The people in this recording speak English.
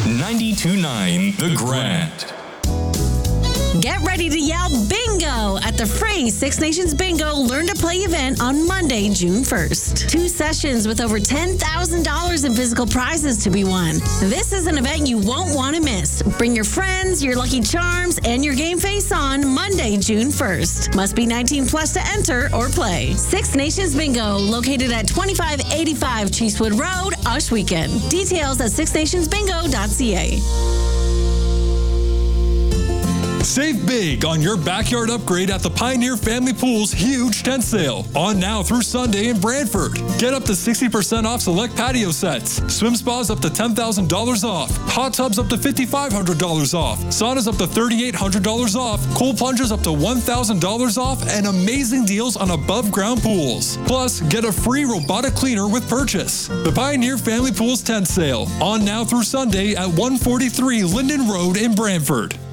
92.9 The Grand. Get ready to yell bingo at the free Six Nations Bingo Learn to Play event on Monday, June 1st. 2 sessions with over $10,000 in physical prizes to be won. This is an event you won't want to miss. Bring your friends, your lucky charms, and your game face on Monday, June 1st. Must be 19 plus to enter or play. Six Nations Bingo, located at 2585 Cheesewood Road, Ohsweken. Details at sixnationsbingo.ca. Save big on your backyard upgrade at the Pioneer Family Pool's huge tent sale. On now through Sunday in Brantford. Get up to 60% off select patio sets. Swim spas up to $10,000 off. Hot tubs up to $5,500 off. Saunas up to $3,800 off. Cool plunges up to $1,000 off. And amazing deals on above ground pools. Plus, get a free robotic cleaner with purchase. The Pioneer Family Pool's tent sale. On now through Sunday at 143 Linden Road in Brantford.